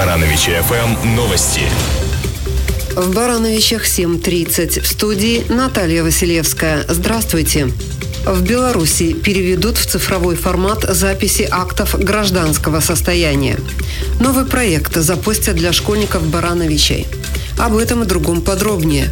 Барановичи ФМ новости. В Барановичах 7:30. В студии Наталья Василевская. Здравствуйте. В Беларуси переведут в цифровой формат записи актов гражданского состояния. Новый проект запустят для школьников Барановичей. Об этом и другом подробнее.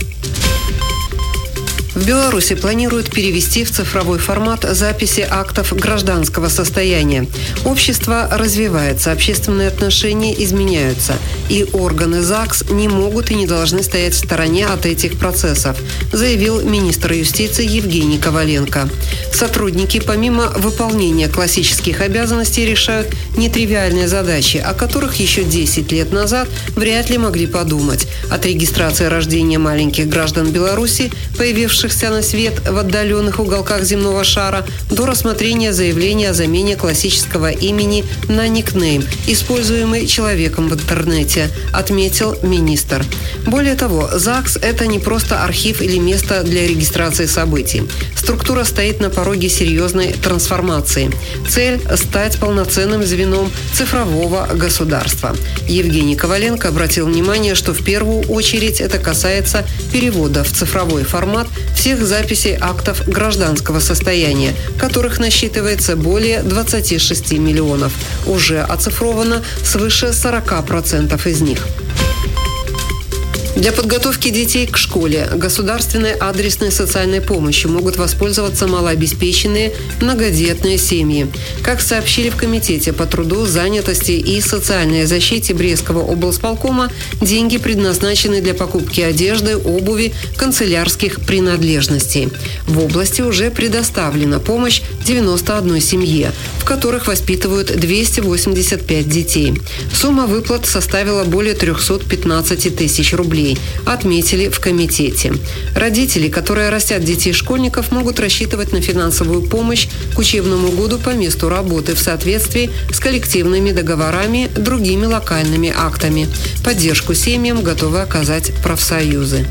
В Беларуси планируют перевести в цифровой формат записи актов гражданского состояния. Общество развивается, общественные отношения изменяются, и органы ЗАГС не могут и не должны стоять в стороне от этих процессов, заявил министр юстиции Евгений Коваленко. Сотрудники, помимо выполнения классических обязанностей, решают нетривиальные задачи, о которых еще 10 лет назад вряд ли могли подумать. От регистрации рождения маленьких граждан Беларуси, появившихся на свет в отдаленных уголках земного шара, до рассмотрения заявления о замене классического имени на никнейм, используемый человеком в интернете, отметил министр. Более того, ЗАГС – это не просто архив или место для регистрации событий. Структура стоит на пороге серьезной трансформации. Цель – стать полноценным звеном цифрового государства. Евгений Коваленко обратил внимание, что в первую очередь это касается перевода в цифровой формат всех записей актов гражданского состояния, которых насчитывается более 26 миллионов. Уже оцифровано свыше 40% из них. Для подготовки детей к школе государственной адресной социальной помощью могут воспользоваться малообеспеченные многодетные семьи. Как сообщили в Комитете по труду, занятости и социальной защите Брестского облсполкома, деньги предназначены для покупки одежды, обуви, канцелярских принадлежностей. В области уже предоставлена помощь 91 семье, в которых воспитывают 285 детей. Сумма выплат составила более 315 тысяч рублей, отметили в комитете. Родители, которые растят детей-школьников, могут рассчитывать на финансовую помощь к учебному году по месту работы в соответствии с коллективными договорами, другими локальными актами. Поддержку семьям готовы оказать профсоюзы.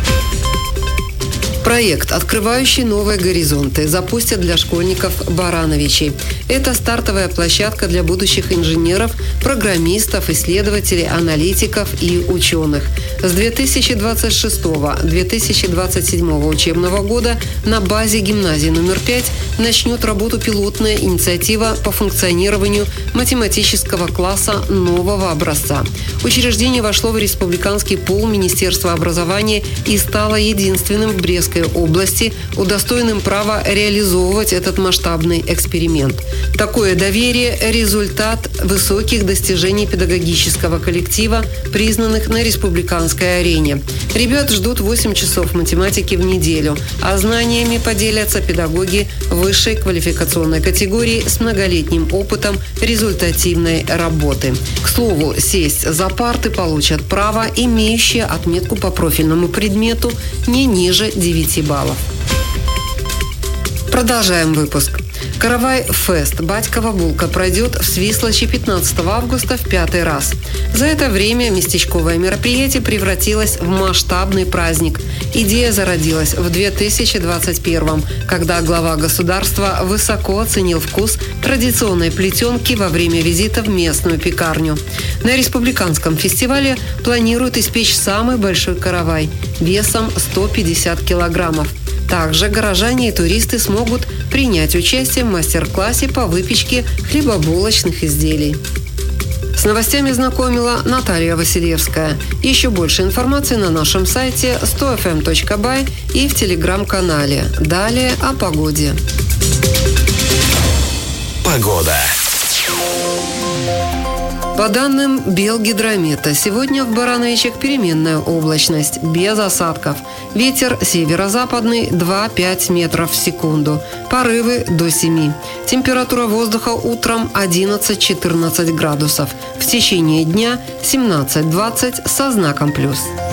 Проект, открывающий новые горизонты, запустят для школьников Барановичей. Это стартовая площадка для будущих инженеров, программистов, исследователей, аналитиков и ученых. С 2026-2027 учебного года на базе гимназии номер 5 начнет работу пилотная инициатива по функционированию математического класса нового образца. Учреждение вошло в республиканский пул Министерства образования и стало единственным в Брестской области, удостоенным права реализовывать этот масштабный эксперимент. Такое доверие – результат высоких достижений педагогического коллектива, признанных на республиканской арене. Ребят ждут 8 часов математики в неделю, а знаниями поделятся педагоги высшей квалификационной категории с многолетним опытом результативной работы. К слову, сесть за парты получат право, имеющие отметку по профильному предмету не ниже 9 баллов. Продолжаем выпуск. Каравай-фест «Батькова булка» пройдет в Свислочи 15 августа в 5-й раз. За это время местечковое мероприятие превратилось в масштабный праздник. Идея зародилась в 2021-м, когда глава государства высоко оценил вкус традиционной плетенки во время визита в местную пекарню. На республиканском фестивале планируют испечь самый большой каравай весом 150 килограммов. Также горожане и туристы смогут принять участие в мастер-классе по выпечке хлебобулочных изделий. С новостями знакомила Наталья Василевская. Еще больше информации на нашем сайте 100fm.by и в телеграм-канале. Далее о погоде. Погода. По данным Белгидромета, сегодня в Барановичах переменная облачность, без осадков. Ветер северо-западный 2-5 метров в секунду. Порывы до 7. Температура воздуха утром 11-14 градусов. В течение дня 17-20 со знаком плюс.